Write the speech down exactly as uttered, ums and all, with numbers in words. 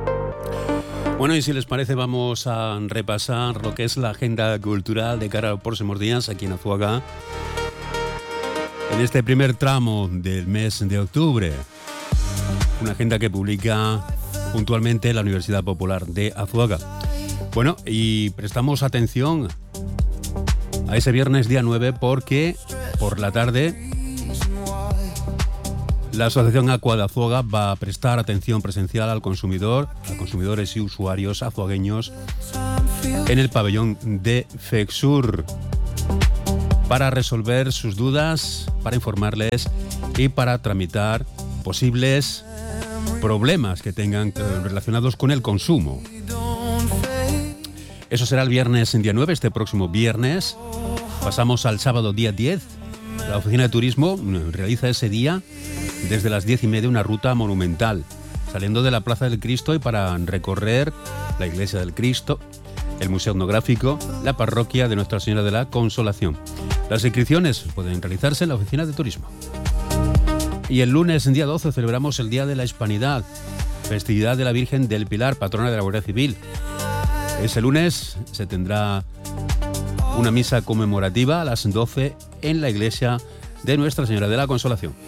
Bueno, y si les parece, vamos a repasar lo que es la agenda cultural de cara a los próximos días aquí en Azuaga, en este primer tramo del mes de octubre. Una agenda que publica puntualmente la Universidad Popular de Azuaga. Bueno, y prestamos atención a ese viernes día nueve porque por la tarde la Asociación Aqua de Azuaga va a prestar atención presencial al consumidor, a consumidores y usuarios azuagueños en el pabellón de FEXUR para resolver sus dudas, para informarles y para tramitar posibles problemas que tengan relacionados con el consumo. Eso será el viernes en día nueve, este próximo viernes. Pasamos al sábado día diez. La Oficina de Turismo realiza ese día desde las diez y media una ruta monumental, saliendo de la Plaza del Cristo y para recorrer la Iglesia del Cristo, el Museo Etnográfico, la Parroquia de Nuestra Señora de la Consolación. Las inscripciones pueden realizarse en la Oficina de Turismo. Y el lunes, en día doce, celebramos el Día de la Hispanidad, festividad de la Virgen del Pilar, patrona de la Guardia Civil. Ese lunes se tendrá una misa conmemorativa a las doce en la Iglesia de Nuestra Señora de la Consolación.